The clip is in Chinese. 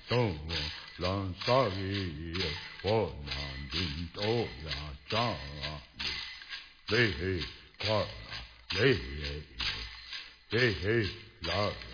东兰萨伊，我南边多呀扎哩，嘞嘿快啦，嘞嘿啦。